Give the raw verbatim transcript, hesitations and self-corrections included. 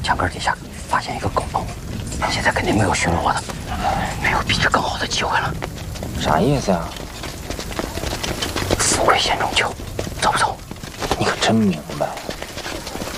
墙根底下发现一个狗洞，现在肯定没有巡逻的，没有比这更好的机会了。 啥意思啊？ 富贵险中求，走不走？ 你可真明白。